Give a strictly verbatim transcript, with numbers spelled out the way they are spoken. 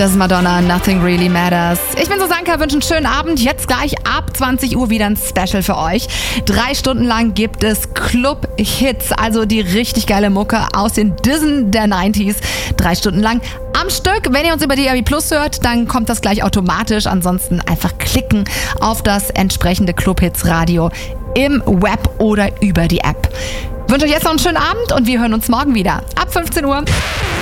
Das ist Madonna, Nothing Really Matters. Ich bin Susanka, wünsche einen schönen Abend. Jetzt gleich ab zwanzig Uhr wieder ein Special für euch. Drei Stunden lang gibt es Club-Hits, also die richtig geile Mucke aus den Disney der neunziger. Drei Stunden lang am Stück. Wenn ihr uns über D A B Plus hört, dann kommt das gleich automatisch. Ansonsten einfach klicken auf das entsprechende Club-Hits-Radio im Web oder über die App. Ich wünsche euch jetzt noch einen schönen Abend und wir hören uns morgen wieder ab fünfzehn Uhr.